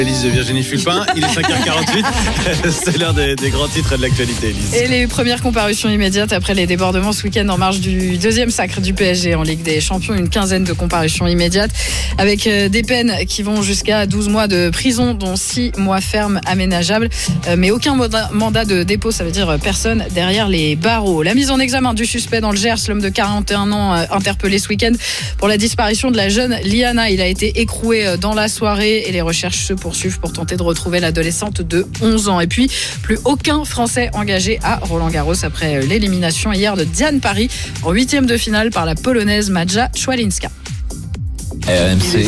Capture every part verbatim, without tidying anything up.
Élise de Virginie Fulpin, il est cinq heures quarante-huit, c'est l'heure des, des grands titres de l'actualité, Élise. Et les premières comparutions immédiates après les débordements ce week-end en marge du deuxième sacre du P S G en Ligue des Champions, une quinzaine de comparutions immédiates avec des peines qui vont jusqu'à douze mois de prison, dont six mois fermes aménageables, mais aucun mandat de dépôt, ça veut dire personne derrière les barreaux. La mise en examen du suspect dans le Gers, l'homme de quarante et un ans interpellé ce week-end pour la disparition de la jeune Liana, il a été écroué dans la soirée et les recherches se poursuivent pour tenter de retrouver l'adolescente de onze ans. Et puis, plus aucun Français engagé à Roland-Garros après l'élimination hier de Diane Paris en huitième de finale par la Polonaise Maja Szwalinska. R M C,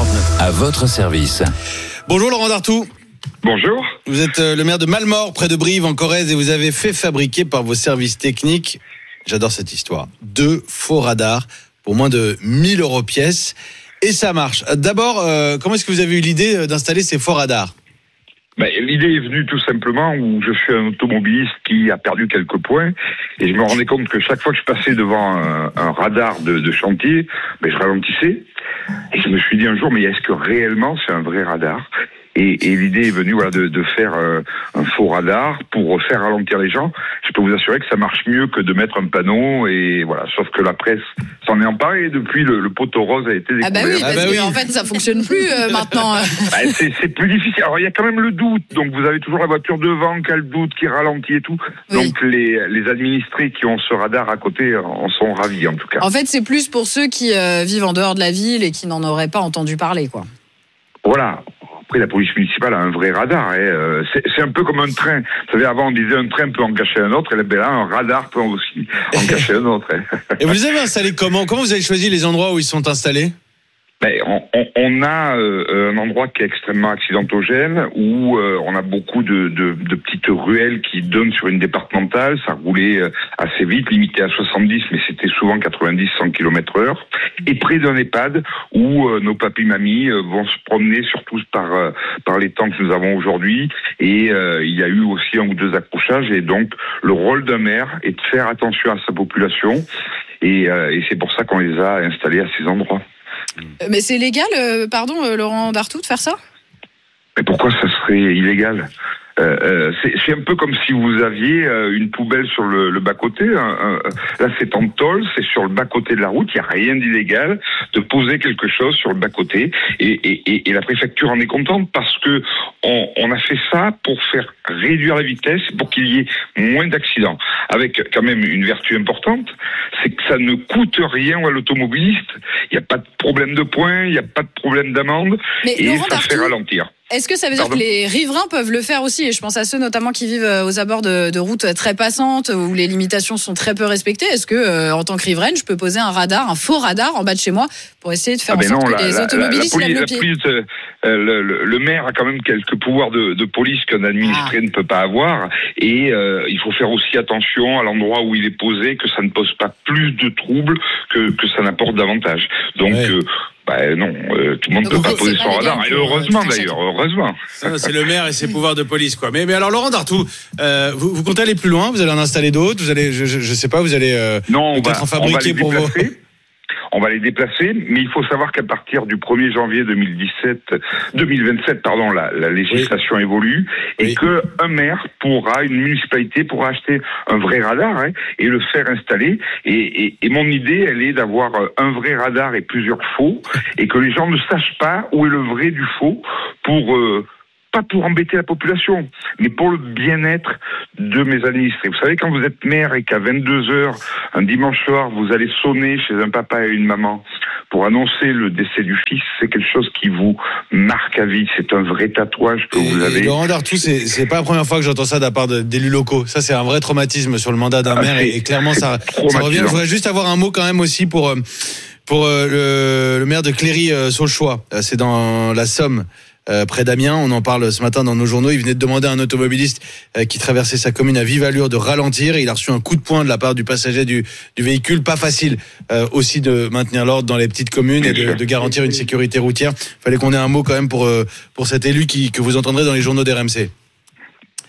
à votre service. Bonjour Laurent Dartout. Bonjour. Vous êtes le maire de Malmort, près de Brive, en Corrèze, et vous avez fait fabriquer par vos services techniques, j'adore cette histoire, deux faux radars pour moins de mille euros pièce. Et ça marche. D'abord, euh, comment est-ce que vous avez eu l'idée d'installer ces faux radars ? Ben, l'idée est venue tout simplement où je suis un automobiliste qui a perdu quelques points et je me rendais compte que chaque fois que je passais devant un, un radar de, de chantier, ben, je ralentissais. Et je me suis dit un jour, mais est-ce que réellement c'est un vrai radar ? Et, et l'idée est venue voilà, de, de faire euh, un faux radar pour faire ralentir les gens. Je peux vous assurer que ça marche mieux que de mettre un panneau. Et voilà, sauf que la presse s'en est emparée depuis le, le poteau rose a été découvert. Ah bah oui, parce ah bah que oui. en fait ça fonctionne plus euh, maintenant. Bah, c'est, c'est plus difficile. Alors il y a quand même le doute. Donc vous avez toujours la voiture devant qui a le doute, qui ralentit et tout. Oui. Donc les, les administrés qui ont ce radar à côté en sont ravis en tout cas. En fait, c'est plus pour ceux qui euh, vivent en dehors de la ville et qui n'en auraient pas entendu parler, quoi. Voilà. Après, la police municipale a un vrai radar. Hein. Euh, c'est, c'est un peu comme un train. Vous savez, avant, on disait un train peut en cacher un autre. Et là, un radar peut aussi en cacher un autre. Hein. Et vous les avez installés comment ? Comment vous avez choisi les endroits où ils sont installés ? Ben, on, on, on a euh, un endroit qui est extrêmement accidentogène, où euh, on a beaucoup de, de, de petites ruelles qui donnent sur une départementale. Ça roulait euh, assez vite, limité à soixante-dix, mais c'était souvent quatre-vingt-dix à cent kilomètres heure. Et près d'un EHPAD où euh, nos papis-mamies euh, vont se promener, surtout par, euh, par les temps que nous avons aujourd'hui. Et euh, il y a eu aussi un ou deux accrochages. Et donc, le rôle d'un maire est de faire attention à sa population. Et, euh, et c'est pour ça qu'on les a installés à ces endroits. Mais c'est légal, euh, pardon, euh, Laurent Dartout, de faire ça ? Mais pourquoi ça serait illégal ? Euh, euh, c'est, c'est un peu comme si vous aviez euh, une poubelle sur le, le bas-côté. Hein, hein, là, c'est en tôle, c'est sur le bas-côté de la route. Il n'y a rien d'illégal de poser quelque chose sur le bas-côté. Et, et, et, et la préfecture en est contente parce que on, on a fait ça pour faire réduire la vitesse, pour qu'il y ait moins d'accidents. Avec quand même une vertu importante, c'est que ça ne coûte rien à l'automobiliste. Il n'y a pas de problème de points, il n'y a pas de problème d'amende. Mais et Laurent ça Dartout, fait ralentir. Est-ce que ça veut dire Pardon. que les riverains peuvent le faire aussi ? Et je pense à ceux notamment qui vivent aux abords de, de routes très passantes où les limitations sont très peu respectées. Est-ce que, euh, en tant que riveraine, je peux poser un radar, un faux radar en bas de chez moi pour essayer de faire Ah en ben sorte non, que la, les la, automobilistes la, la lèvent police, le pied ? la police, euh, le, le, le maire a quand même quelques pouvoirs de, de police qu'un administré Ah. ne peut pas avoir. Et euh, il faut faire aussi attention à l'endroit où il est posé, que ça ne pose pas plus de troubles que, que ça n'apporte davantage. Donc... Ouais. Euh, Bah non, euh, tout le monde ne peut Donc, pas c'est poser pas son légal radar. Et pour, euh, heureusement tout un d'ailleurs, heureusement. Ça, c'est le maire et ses pouvoirs de police, quoi. Mais, mais alors, Laurent Dartout, euh, vous, vous comptez aller plus loin ? Vous allez en installer d'autres ? Vous allez, je, je, je sais pas, vous allez euh, Non, on peut-être va, en on va fabriquer les pour vous. déplacer. On va les déplacer, mais il faut savoir qu'à partir du premier janvier deux mille dix-sept, deux mille vingt-sept, pardon, la, la législation oui. évolue et oui. que un maire pourra, une municipalité pourra acheter un vrai radar hein, et le faire installer. Et, et, et mon idée, elle est d'avoir un vrai radar et plusieurs faux, et que les gens ne sachent pas où est le vrai du faux pour euh, pas pour embêter la population, mais pour le bien-être de mes administrés. Vous savez, quand vous êtes maire et qu'à vingt-deux heures, un dimanche soir, vous allez sonner chez un papa et une maman pour annoncer le décès du fils, c'est quelque chose qui vous marque à vie. C'est un vrai tatouage que et, vous avez. Et Laurent Dartout, c'est, c'est pas la première fois que j'entends ça de la part de, d'élus locaux. Ça, c'est un vrai traumatisme sur le mandat d'un ah, maire et, et clairement, ça, ça revient. Je voudrais juste avoir un mot quand même aussi pour, pour le, le maire de Cléry-sur-le-Choix. C'est dans la Somme. Euh, près d'Amiens, on en parle ce matin dans nos journaux. Il venait de demander à un automobiliste euh, qui traversait sa commune à vive allure de ralentir et il a reçu un coup de poing de la part du passager du, du véhicule. Pas facile euh, aussi de maintenir l'ordre dans les petites communes et de, de garantir une sécurité routière. Fallait qu'on ait un mot quand même pour, euh, pour cet élu qui, que vous entendrez dans les journaux d'R M C.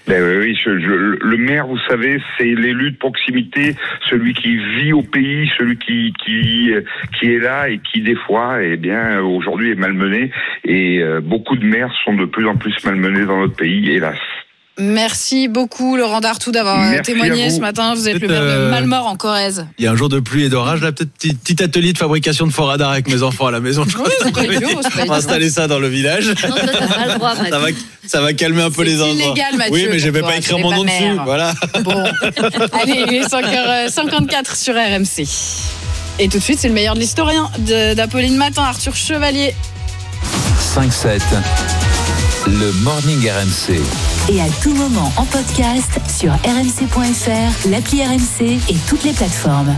Ben oui, je, je, le maire, vous savez, c'est l'élu de proximité, celui qui vit au pays, celui qui qui qui est là et qui des fois, eh bien, aujourd'hui est malmené. Et euh, beaucoup de maires sont de plus en plus malmenés dans notre pays, hélas. Merci beaucoup Laurent Dartout d'avoir Merci témoigné ce matin. Vous êtes peut-être le maire euh... de Malmort en Corrèze. Il y a un jour de pluie et d'orage, là, peut-être petit, petit atelier de fabrication de faux radars avec mes enfants à la maison. Je oui, c'est pas idiot, c'est pas On va installer ça dans le village. Non, ça, t'as pas le droit, ça, va, ça va calmer un peu c'est les enfants. C'est illégal, Mathieu. Oui, mais je ne vais pas écrire mon nom dessus. Voilà. Bon, allez, il est cinq heures cinquante-quatre sur R M C. Et tout de suite, c'est le meilleur de l'historien de, d'Apolline Matin, Arthur Chevalier. cinq sept, le Morning R M C. Et à tout moment en podcast sur r m c point f r, l'appli R M C et toutes les plateformes.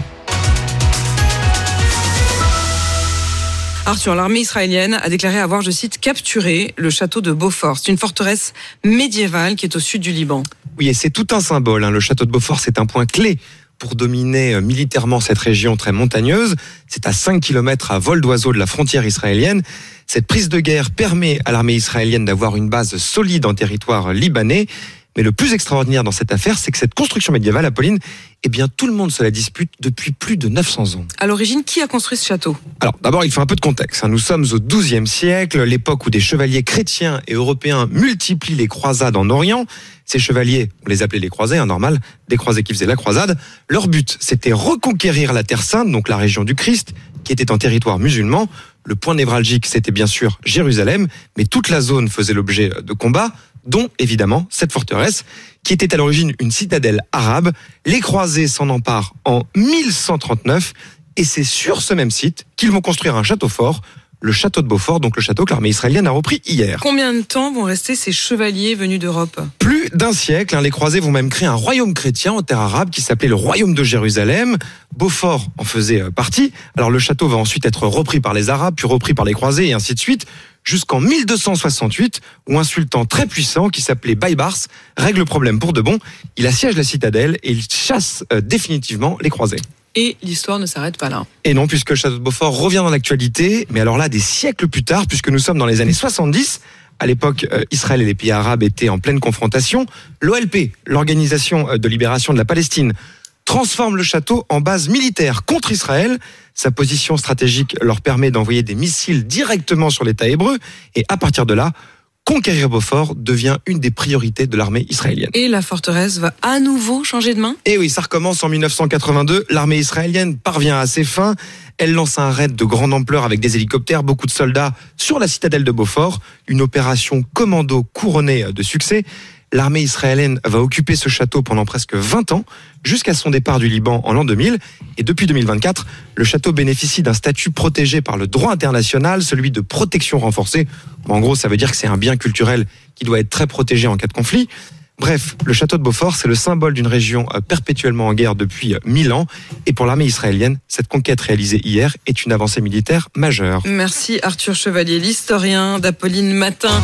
Arthur, l'armée israélienne a déclaré avoir, je cite, capturé le château de Beaufort. C'est une forteresse médiévale qui est au sud du Liban. Oui, et c'est tout un symbole. Hein. Le château de Beaufort, c'est un point clé pour dominer militairement cette région très montagneuse. C'est à cinq kilomètres à vol d'oiseau de la frontière israélienne. Cette prise de guerre permet à l'armée israélienne d'avoir une base solide en territoire libanais. Mais le plus extraordinaire dans cette affaire, c'est que cette construction médiévale, Apolline, eh bien, tout le monde se la dispute depuis plus de neuf cents ans. À l'origine, qui a construit ce château ? Alors, d'abord, il faut un peu de contexte. Nous sommes au douzième siècle, l'époque où des chevaliers chrétiens et européens multiplient les croisades en Orient. Ces chevaliers, on les appelait les croisés, hein, normal, des croisés qui faisaient la croisade. Leur but, c'était reconquérir la Terre Sainte, donc la région du Christ, qui était en territoire musulman. Le point névralgique, c'était bien sûr Jérusalem, mais toute la zone faisait l'objet de combats, dont évidemment cette forteresse, qui était à l'origine une citadelle arabe. Les croisés s'en emparent en mille cent trente-neuf, et c'est sur ce même site qu'ils vont construire un château fort, le château de Beaufort, donc le château que l'armée israélienne a repris hier. Combien de temps vont rester ces chevaliers venus d'Europe ? Plus d'un siècle. Hein, les croisés vont même créer un royaume chrétien en terre arabe qui s'appelait le royaume de Jérusalem. Beaufort en faisait partie. Alors le château va ensuite être repris par les Arabes, puis repris par les croisés, et ainsi de suite, jusqu'en mille deux cent soixante-huit, où un sultan très puissant qui s'appelait Baybars règle le problème pour de bon. Il assiège la citadelle et il chasse euh, définitivement les croisés. Et l'histoire ne s'arrête pas là. Et non, puisque le château de Beaufort revient dans l'actualité, mais alors là, des siècles plus tard, puisque nous sommes dans les années soixante-dix, à l'époque, euh, Israël et les pays arabes étaient en pleine confrontation. L'O L P, l'Organisation de libération de la Palestine, transforme le château en base militaire contre Israël. Sa position stratégique leur permet d'envoyer des missiles directement sur l'État hébreu. Et à partir de là, conquérir Beaufort devient une des priorités de l'armée israélienne. Et la forteresse va à nouveau changer de main ? Et oui, ça recommence en mille neuf cent quatre-vingt-deux. L'armée israélienne parvient à ses fins. Elle lance un raid de grande ampleur avec des hélicoptères, beaucoup de soldats sur la citadelle de Beaufort. Une opération commando couronnée de succès. L'armée israélienne va occuper ce château pendant presque vingt ans, jusqu'à son départ du Liban en l'an deux mille. Et depuis deux mille vingt-quatre, le château bénéficie d'un statut protégé par le droit international, celui de protection renforcée. Bon, en gros, ça veut dire que c'est un bien culturel qui doit être très protégé en cas de conflit. Bref, le château de Beaufort, c'est le symbole d'une région perpétuellement en guerre depuis mille ans. Et pour l'armée israélienne, cette conquête réalisée hier est une avancée militaire majeure. Merci Arthur Chevalier, l'historien d'Apolline Matin.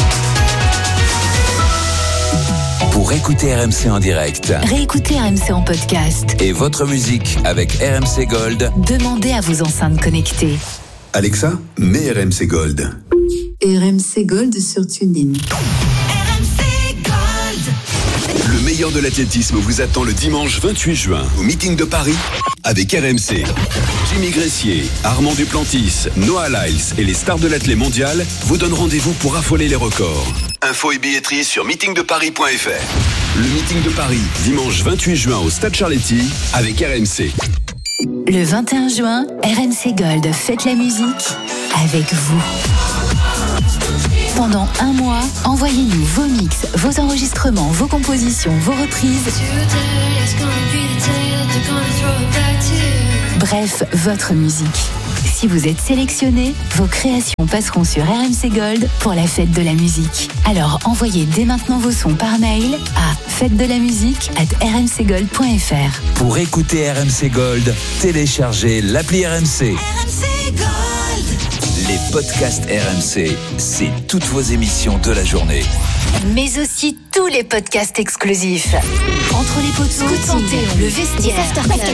Pour écouter R M C en direct, réécoutez R M C en podcast et votre musique avec R M C Gold, demandez à vos enceintes connectées. Alexa, mets R M C Gold. R M C Gold sur TuneIn. R M C Gold. Le meilleur de l'athlétisme vous attend le dimanche vingt-huit juin au meeting de Paris avec R M C. Jimmy Gressier, Armand Duplantis, Noah Lyles et les stars de l'athlé mondial vous donnent rendez-vous pour affoler les records. Infos et billetterie sur meeting de paris point f r. Le meeting de Paris, dimanche vingt-huit juin au Stade Charletti avec R M C. Le vingt et un juin, R M C Gold fête la musique avec vous. Pendant un mois, envoyez-nous vos mix, vos enregistrements, vos compositions, vos reprises. Bref, votre musique. Si vous êtes sélectionné, vos créations passeront sur R M C Gold pour la fête de la musique. Alors envoyez dès maintenant vos sons par mail à fête de la musique arobase r m c gold point f r. Pour écouter R M C Gold, téléchargez l'appli R M C. R M C Gold. Les podcasts R M C, c'est toutes vos émissions de la journée. Mais aussi tous les podcasts exclusifs. Entre les poteaux, Panthéon, le vestiaire,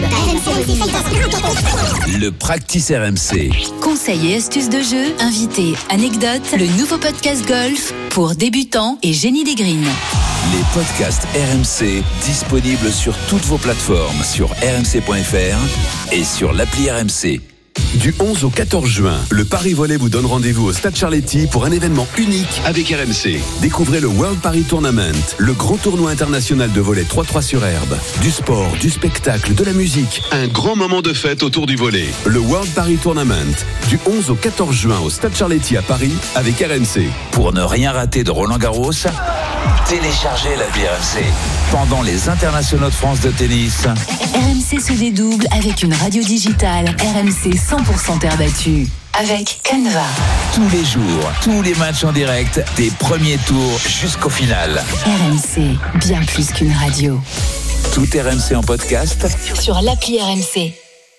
Le Practice R M C. conseils et astuces de jeu, invités, anecdotes, le nouveau podcast golf pour débutants et génie des greens. Les podcasts R M C, disponibles sur toutes vos plateformes, sur r m c point f r et sur l'appli R M C. Du onze au quatorze juin, le Paris Volley vous donne rendez-vous au Stade Charletti pour un événement unique avec R M C. Découvrez le World Paris Tournament, le grand tournoi international de volley trois trois sur herbe. Du sport, du spectacle, de la musique, un grand moment de fête autour du volley. Le World Paris Tournament, du onze au quatorze juin au Stade Charletti à Paris avec R M C. Pour ne rien rater de Roland Garros, téléchargez l'appli R M C. Pendant les internationaux de France de tennis, R M C se dédouble avec une radio digitale R M C cent pour cent terre battue. Avec Canva. tous les jours, tous les matchs en direct, des premiers tours jusqu'au final. R M C, bien plus qu'une radio. Tout R M C en podcast Sur l'appli R M C.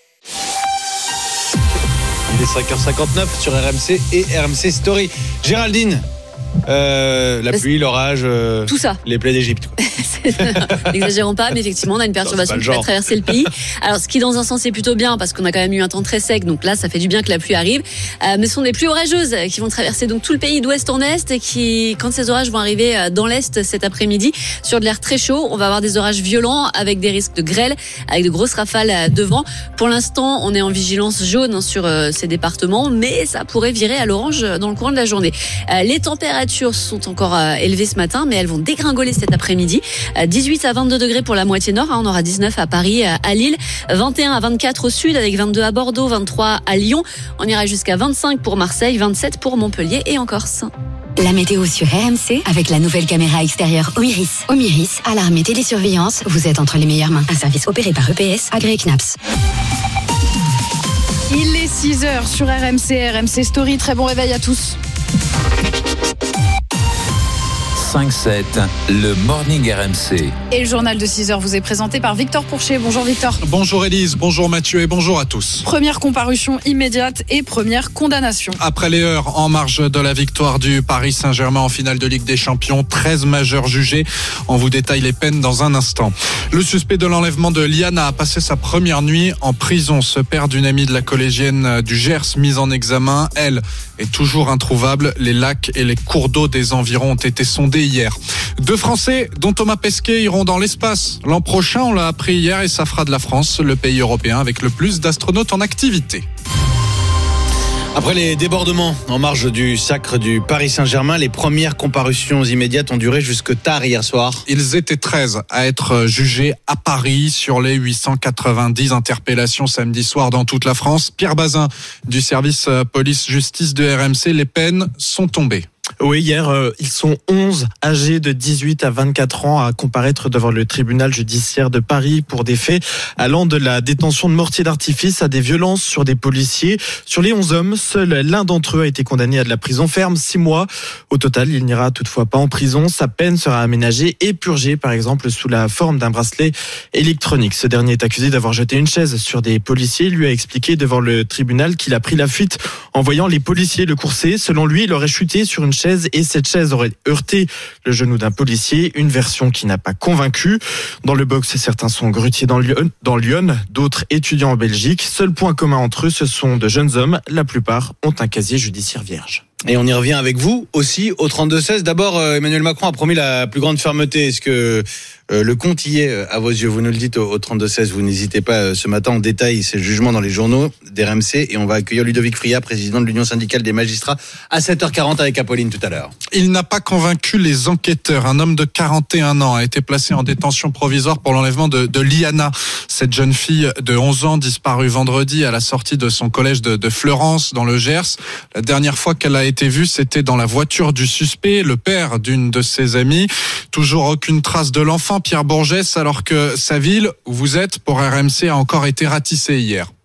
Il est cinq heures cinquante-neuf sur R M C et R M C Story. Géraldine, euh, la pluie, l'orage, euh, tout ça. Les plaies d'Égypte. N'exagérons pas, mais effectivement, on a une perturbation non, qui va traverser le pays. Alors, ce qui, dans un sens, est plutôt bien, parce qu'on a quand même eu un temps très sec, donc là, ça fait du bien que la pluie arrive. Euh, mais ce sont des pluies orageuses qui vont traverser donc tout le pays d'ouest en est, et qui, quand ces orages vont arriver dans l'est cet après-midi, sur de l'air très chaud, on va avoir des orages violents avec des risques de grêle, avec de grosses rafales de vent. Pour l'instant, on est en vigilance jaune sur euh, ces départements, mais ça pourrait virer à l'orange dans le courant de la journée. Euh, les températures sont encore euh, élevées ce matin, mais elles vont dégringoler cet après-midi. Euh, dix-huit à vingt-deux degrés pour la moitié nord, hein, on aura dix-neuf à Paris, à Lille, vingt et un à vingt-quatre au sud, avec vingt-deux à Bordeaux, vingt-trois à Lyon. On ira jusqu'à vingt-cinq pour Marseille, vingt-sept pour Montpellier et en Corse. La météo sur R M C avec la nouvelle caméra extérieure Omiris. Omiris, alarme et télésurveillance, vous êtes entre les meilleures mains. Un service opéré par E P S, agréé C N A P S. Il est six heures sur R M C, R M C Story. Très bon réveil à tous. cinq sept, le Morning R M C. Et le journal de six heures vous est présenté par Victor Pourchet. Bonjour Victor. Bonjour Élise, bonjour Mathieu et bonjour à tous. Première comparution immédiate et première condamnation. Après les heures en marge de la victoire du Paris Saint-Germain en finale de Ligue des Champions, treize majeurs jugés. On vous détaille les peines dans un instant. Le suspect de l'enlèvement de Liana a passé sa première nuit en prison. Ce père d'une amie de la collégienne du Gers mise en examen, elle, est toujours introuvable. Les lacs et les cours d'eau des environs ont été sondés hier. Deux Français, dont Thomas Pesquet, iront dans l'espace. L'an prochain, on l'a appris hier, et ça fera de la France le pays européen avec le plus d'astronautes en activité. Après les débordements en marge du sacre du Paris Saint-Germain, les premières comparutions immédiates ont duré jusque tard hier soir. Ils étaient treize à être jugés à Paris sur les huit cent quatre-vingt-dix interpellations samedi soir dans toute la France. Pierre Bazin du service police-justice de R M C, les peines sont tombées. Oui, hier, euh, ils sont onze âgés de dix-huit à vingt-quatre ans à comparaître devant le tribunal judiciaire de Paris pour des faits allant de la détention de mortiers d'artifice à des violences sur des policiers. Sur les onze hommes, seul l'un d'entre eux a été condamné à de la prison ferme, six mois. Au total, il n'ira toutefois pas en prison. Sa peine sera aménagée et purgée, par exemple, sous la forme d'un bracelet électronique. Ce dernier est accusé d'avoir jeté une chaise sur des policiers. Il lui a expliqué devant le tribunal qu'il a pris la fuite en voyant les policiers le courser. Selon lui, il aurait chuté sur une chaise et cette chaise aurait heurté le genou d'un policier, une version qui n'a pas convaincu. Dans le box, certains sont grutiers dans Lyon, dans Lyon, d'autres étudiants en Belgique. Seul point commun entre eux, ce sont de jeunes hommes. La plupart ont un casier judiciaire vierge. Et on y revient avec vous aussi au trente-deux seize. D'abord, Emmanuel Macron a promis la plus grande fermeté. Est-ce que euh, le compte y est à vos yeux? Vous nous le dites au, au trente-deux seize. Vous n'hésitez pas. Ce matin, on détaille ces jugements dans les journaux d'R M C et on va accueillir Ludovic Friat, président de l'Union syndicale des magistrats, à sept heures quarante avec Apolline tout à l'heure. Il n'a pas convaincu les enquêteurs. Un homme de quarante et un ans a été placé en détention provisoire pour l'enlèvement de, de Liana, cette jeune fille de onze ans disparue vendredi à la sortie de son collège de, de Fleurance dans le Gers. La dernière fois qu'elle a été vue, c'était dans la voiture du suspect, le père d'une de ses amies. Toujours aucune trace de l'enfant, Pierre Bourgès, alors que sa ville, où vous êtes, pour R M C, a encore été ratissée hier.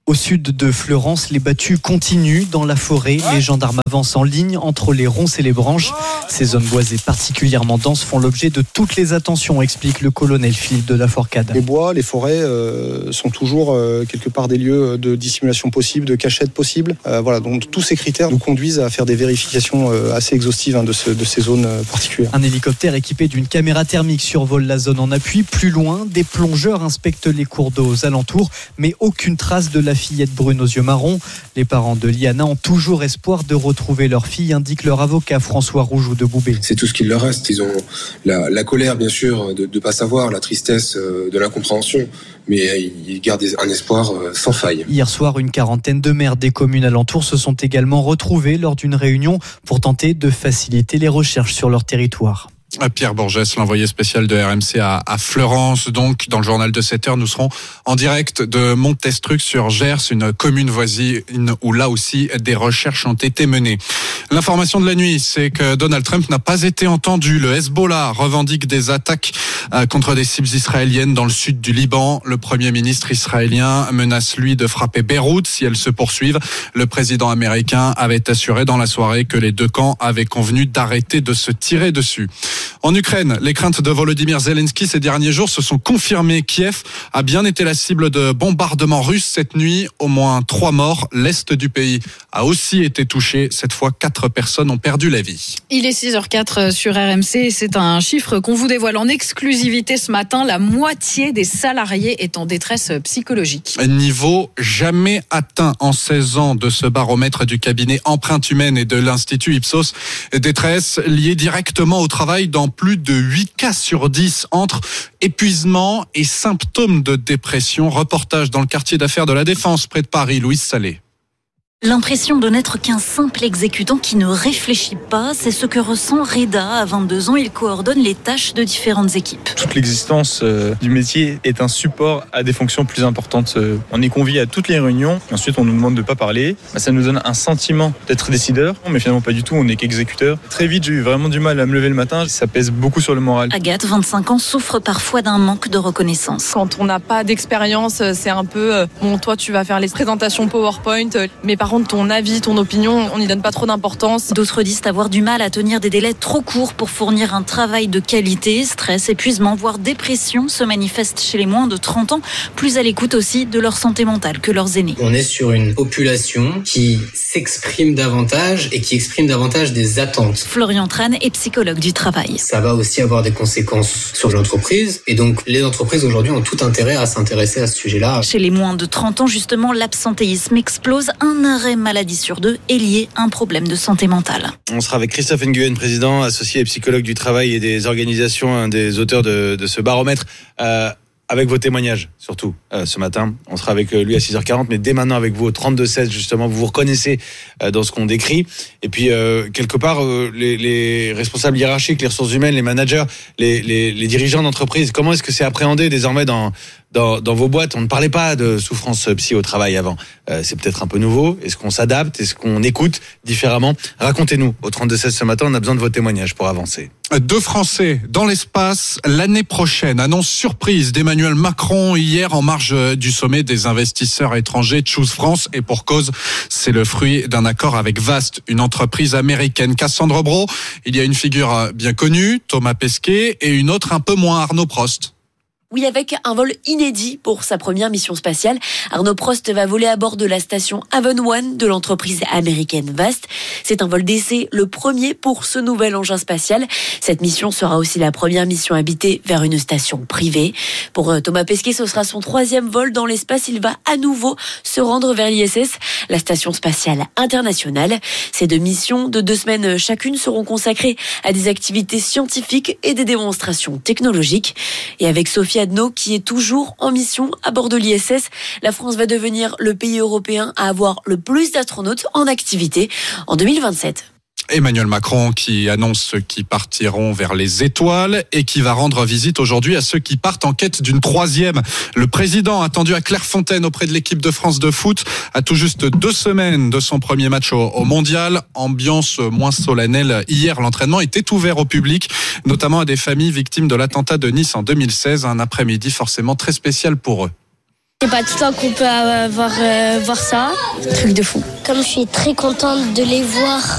Au sud de Fleurance, les battues continuent dans la forêt. Les gendarmes avancent en ligne entre les ronces et les branches. Ces zones boisées particulièrement denses font l'objet de toutes les attentions, explique le colonel Philippe de la Fourcade. Les bois, les forêts euh, sont toujours euh, quelque part des lieux de dissimulation possible, de cachette possible. Euh, voilà, donc tous ces critères nous conduisent à faire des vérifications euh, assez exhaustives hein, de, ce, de ces zones euh, particulières. Un hélicoptère équipé d'une caméra thermique survole la zone en appui. Plus loin, des plongeurs inspectent les cours d'eau aux alentours, mais aucune trace de la fillette brune aux yeux marrons. Les parents de Liana ont toujours espoir de retrouver leur fille, indique leur avocat François Rougeau de Boubé. C'est tout ce qu'il leur reste. Ils ont la, la colère, bien sûr, de ne pas savoir, la tristesse, de l'incompréhension, mais ils gardent un espoir sans faille. Hier soir, une quarantaine de maires des communes alentours se sont également retrouvés lors d'une réunion pour tenter de faciliter les recherches sur leur territoire. Pierre Bourgès, l'envoyé spécial de R M C à, à Fleurance. Donc, dans le journal de sept heures, nous serons en direct de Montestruc sur Gers, une commune voisine où là aussi des recherches ont été menées. L'information de la nuit, c'est que Donald Trump n'a pas été entendu. Le Hezbollah revendique des attaques contre des cibles israéliennes dans le sud du Liban. Le premier ministre israélien menace, lui, de frapper Beyrouth si elles se poursuivent. Le président américain avait assuré dans la soirée que les deux camps avaient convenu d'arrêter de se tirer dessus. En Ukraine, les craintes de Volodymyr Zelensky ces derniers jours se sont confirmées. Kiev a bien été la cible de bombardements russes cette nuit. Au moins trois morts. L'est du pays a aussi été touché. Cette fois, quatre personnes ont perdu la vie. Il est six heures quatre sur R M C. C'est un chiffre qu'on vous dévoile en exclusivité ce matin. La moitié des salariés est en détresse psychologique. Niveau jamais atteint en seize ans de ce baromètre du cabinet Empreinte Humaine et de l'Institut Ipsos. Détresse liée directement au travail dans plus de huit cas sur dix entre épuisement et symptômes de dépression. Reportage dans le quartier d'affaires de la Défense, près de Paris, Louise Salé. L'impression de n'être qu'un simple exécutant qui ne réfléchit pas, c'est ce que ressent Reda. À vingt-deux ans, il coordonne les tâches de différentes équipes. Toute l'existence euh, du métier est un support à des fonctions plus importantes. Euh, on est convié à toutes les réunions, ensuite on nous demande de ne pas parler. Bah, ça nous donne un sentiment d'être décideur, mais finalement pas du tout, on n'est qu'exécuteur. Très vite, j'ai eu vraiment du mal à me lever le matin, ça pèse beaucoup sur le moral. Agathe, vingt-cinq ans, souffre parfois d'un manque de reconnaissance. Quand on n'a pas d'expérience, c'est un peu, euh, bon, toi tu vas faire les présentations PowerPoint, euh, mais par contre ton avis, ton opinion, on n'y donne pas trop d'importance. D'autres disent avoir du mal à tenir des délais trop courts pour fournir un travail de qualité. Stress, épuisement, voire dépression se manifestent chez les moins de trente ans, plus à l'écoute aussi de leur santé mentale que leurs aînés. On est sur une population qui s'exprime davantage et qui exprime davantage des attentes. Florian Tran est psychologue du travail. Ça va aussi avoir des conséquences sur l'entreprise et donc les entreprises aujourd'hui ont tout intérêt à s'intéresser à ce sujet-là. Chez les moins de trente ans, justement, l'absentéisme explose. Un arrêt maladie sur deux est lié à un problème de santé mentale. On sera avec Christophe Nguyen, président, associé et psychologue du travail et des organisations, un des auteurs de, de ce baromètre, euh, avec vos témoignages, surtout, euh, ce matin. On sera avec lui à six heures quarante, mais dès maintenant avec vous au trente-deux seize, justement, vous vous reconnaissez euh, dans ce qu'on décrit. Et puis, euh, quelque part, euh, les, les responsables hiérarchiques, les ressources humaines, les managers, les, les, les dirigeants d'entreprise, comment est-ce que c'est appréhendé désormais dans... Dans, dans vos boîtes? On ne parlait pas de souffrance psy au travail avant. Euh, c'est peut-être un peu nouveau. Est-ce qu'on s'adapte? Est-ce qu'on écoute différemment? Racontez-nous. Au trente-deux seize ce matin, on a besoin de vos témoignages pour avancer. Deux Français dans l'espace l'année prochaine. Annonce surprise d'Emmanuel Macron hier en marge du sommet des investisseurs étrangers Choose France. Et pour cause, c'est le fruit d'un accord avec Vast, une entreprise américaine. Cassandre Brault, il y a une figure bien connue, Thomas Pesquet, et une autre un peu moins, Arnaud Prost. Oui, avec un vol inédit pour sa première mission spatiale. Arnaud Prost va voler à bord de la station Haven One de l'entreprise américaine Vast. C'est un vol d'essai, le premier pour ce nouvel engin spatial. Cette mission sera aussi la première mission habitée vers une station privée. Pour Thomas Pesquet, ce sera son troisième vol dans l'espace. Il va à nouveau se rendre vers l'I S S, la station spatiale internationale. Ces deux missions de deux semaines chacune seront consacrées à des activités scientifiques et des démonstrations technologiques. Et avec Sophie Adno, qui est toujours en mission à bord de l'I S S, la France va devenir le pays européen à avoir le plus d'astronautes en activité en deux mille vingt-sept. Emmanuel Macron qui annonce ceux qui partiront vers les étoiles et qui va rendre visite aujourd'hui à ceux qui partent en quête d'une troisième. Le président attendu à Clairefontaine auprès de l'équipe de France de foot à tout juste deux semaines de son premier match au, au mondial. Ambiance moins solennelle hier. L'entraînement était ouvert au public, notamment à des familles victimes de l'attentat de Nice en deux mille seize. Un après-midi forcément très spécial pour eux. C'est pas tout le temps qu'on peut avoir, euh, voir ça. Truc de fou. Comme je suis très contente de les voir